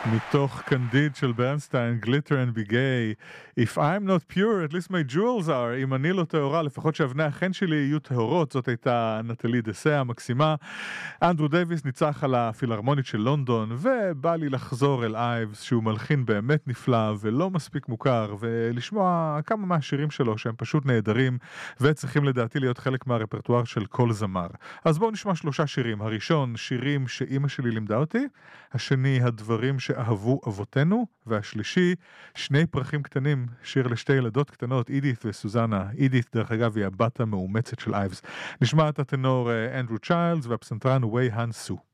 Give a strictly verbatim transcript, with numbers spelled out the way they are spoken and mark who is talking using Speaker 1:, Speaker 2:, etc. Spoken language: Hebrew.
Speaker 1: מתוך קנדיד של ברנסטיין, Glitter and be gay. If I'm not pure, at least my jewels are. אם אני לא טהורה, לפחות שאבני החן שלי יהיו טהורות. זאת הייתה נטלי דסה המקסימה. אנדרו דייביס ניצח על הפילהרמונית של לונדון, ובא לי לחזור אל אייבס, שהוא מלחין באמת נפלא ולא מספיק מוכר, ולשמוע כמה מהשירים שלו שהם פשוט נהדרים, וצריכים לדעתי להיות חלק מהרפרטואר של כל זמר. אז בואו נשמע שלושה שירים. הראשון, שירים שאימא שלי לימדה אותי. השני, הדברים שאהבו אבותינו. והשלישי, שני פרחים קטנים, שיר לשתי ילדות קטנות, אידית וסוזנה. אידית, דרך אגב, היא הבת המאומצת של אייבס. נשמע את הטנור אנדרו צ'יילדס והפסנתרן ווי האן סו.